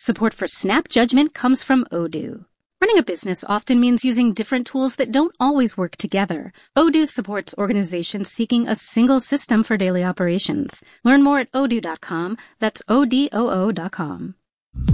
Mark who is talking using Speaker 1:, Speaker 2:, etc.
Speaker 1: Support for Snap Judgment comes from Odoo. Running a business often means using different tools that don't always work together. Odoo supports organizations seeking a single system for daily operations. Learn more at odoo.com. That's odoo.com.